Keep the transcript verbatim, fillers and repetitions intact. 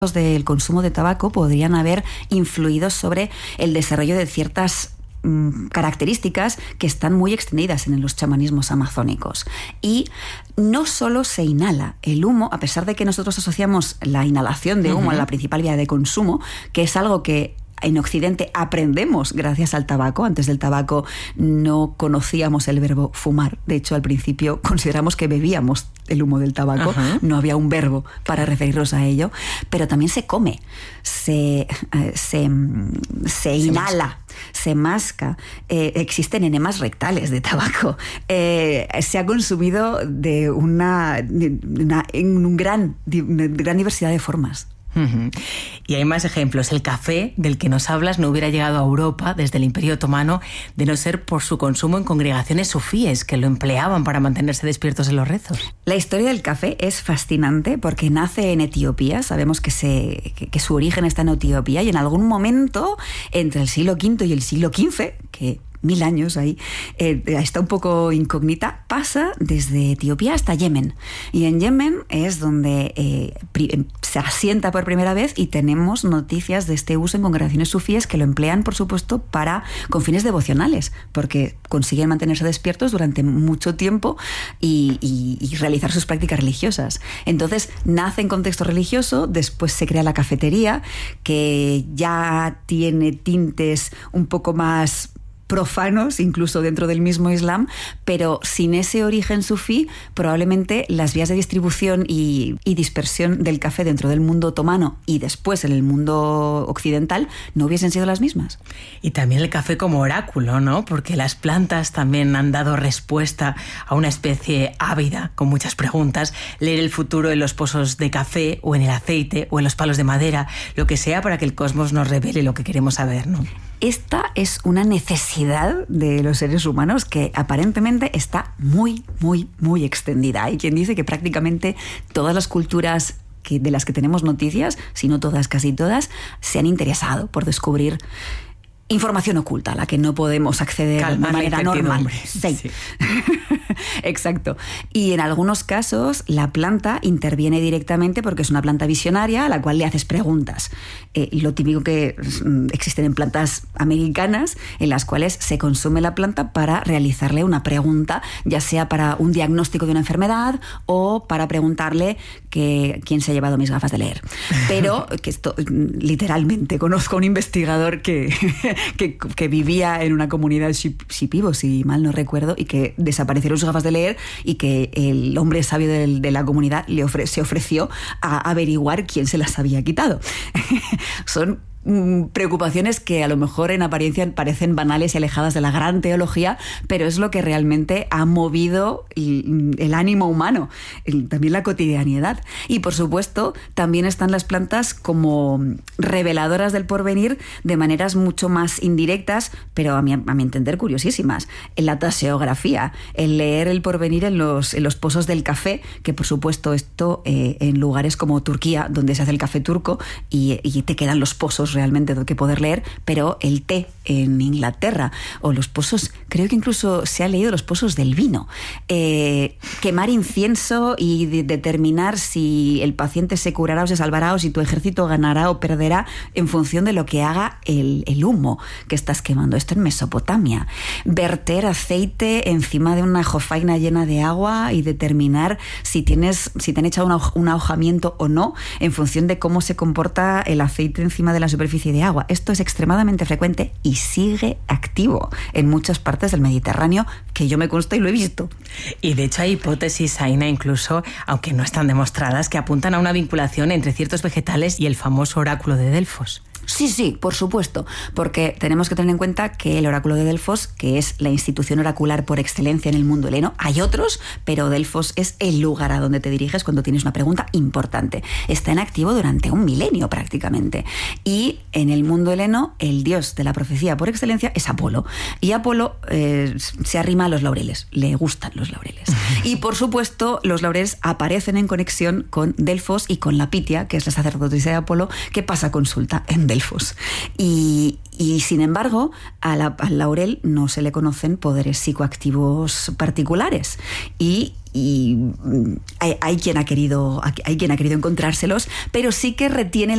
del consumo de tabaco podrían haber influido sobre el desarrollo de ciertas mm, características que están muy extendidas en los chamanismos amazónicos. Y no solo se inhala el humo, a pesar de que nosotros asociamos la inhalación de humo uh-huh. a la principal vía de consumo, que es algo que en Occidente aprendemos gracias al tabaco. Antes del tabaco no conocíamos el verbo fumar. De hecho, al principio consideramos que bebíamos el humo del tabaco. Uh-huh. No había un verbo para referirnos a ello. Pero también se come, se, eh, se, se inhala, se masca. Eh, existen enemas rectales de tabaco. Eh, se ha consumido de una, de una, en un gran, de una gran diversidad de formas. Uh-huh. Y hay más ejemplos. El café del que nos hablas no hubiera llegado a Europa desde el Imperio Otomano de no ser por su consumo en congregaciones sufíes que lo empleaban para mantenerse despiertos en los rezos. La historia del café es fascinante porque nace en Etiopía. Sabemos que, se, que, que su origen está en Etiopía y en algún momento entre el siglo quinto y el siglo quince, que mil años ahí, eh, está un poco incógnita, pasa desde Etiopía hasta Yemen. Y en Yemen es donde eh, pri- se asienta por primera vez y tenemos noticias de este uso en congregaciones sufíes que lo emplean, por supuesto, para con fines devocionales, porque consiguen mantenerse despiertos durante mucho tiempo y, y, y realizar sus prácticas religiosas. Entonces, nace en contexto religioso, después se crea la cafetería, que ya tiene tintes un poco más profanos, incluso dentro del mismo Islam, pero sin ese origen sufí, probablemente las vías de distribución y, y dispersión del café dentro del mundo otomano y después en el mundo occidental no hubiesen sido las mismas. Y también el café como oráculo, ¿no? Porque las plantas también han dado respuesta a una especie ávida, con muchas preguntas, leer el futuro en los pozos de café o en el aceite o en los palos de madera, lo que sea para que el cosmos nos revele lo que queremos saber, ¿no? Esta es una necesidad de los seres humanos que aparentemente está muy, muy, muy extendida. Hay quien dice que prácticamente todas las culturas que, de las que tenemos noticias, si no todas, casi todas, se han interesado por descubrir información oculta a la que no podemos acceder Calmar de manera normal. Sí. Sí. Exacto. Y en algunos casos la planta interviene directamente porque es una planta visionaria a la cual le haces preguntas. Eh, lo típico que existen en plantas americanas en las cuales se consume la planta para realizarle una pregunta, ya sea para un diagnóstico de una enfermedad o para preguntarle que, quién se ha llevado mis gafas de leer. Pero que esto literalmente conozco a un investigador que Que, que vivía en una comunidad shipibo, si mal no recuerdo, y que desaparecieron sus gafas de leer y que el hombre sabio de, de la comunidad le ofre, se ofreció a averiguar quién se las había quitado. Son preocupaciones que a lo mejor en apariencia parecen banales y alejadas de la gran teología, pero es lo que realmente ha movido el, el ánimo humano, el, también la cotidianidad. Y por supuesto también están las plantas como reveladoras del porvenir de maneras mucho más indirectas, pero a mi, a mi entender curiosísimas. En la taseografía, el leer el porvenir en los, en los pozos del café, que por supuesto esto eh, en lugares como Turquía, donde se hace el café turco y, y te quedan los pozos realmente que poder leer, pero el té en Inglaterra o los pozos, creo que incluso se ha leído los pozos del vino. Eh, quemar incienso y de, determinar si el paciente se curará o se salvará o si tu ejército ganará o perderá en función de lo que haga el, el humo que estás quemando. Esto en Mesopotamia. Verter aceite encima de una jofaina llena de agua y determinar si tienes, si te han echado un, un ahogamiento o no en función de cómo se comporta el aceite encima de la superficie de agua. Esto es extremadamente frecuente y sigue activo en muchas partes del Mediterráneo, que yo me consta y lo he visto. Y de hecho hay hipótesis, Aina, incluso, aunque no están demostradas, que apuntan a una vinculación entre ciertos vegetales y el famoso oráculo de Delfos. Sí, sí, por supuesto, porque tenemos que tener en cuenta que el oráculo de Delfos, que es la institución oracular por excelencia en el mundo heleno, hay otros, pero Delfos es el lugar a donde te diriges cuando tienes una pregunta importante. Está en activo durante un milenio prácticamente. Y en el mundo heleno, el dios de la profecía por excelencia es Apolo. Y Apolo eh, se arrima a los laureles, le gustan los laureles. Y por supuesto, los laureles aparecen en conexión con Delfos y con la Pitia, que es la sacerdotisa de Apolo, que pasa consulta en Delfos. Y, y sin embargo, a la, al laurel no se le conocen poderes psicoactivos particulares. Y, y hay, hay, quien ha querido, hay quien ha querido encontrárselos, pero sí que retiene la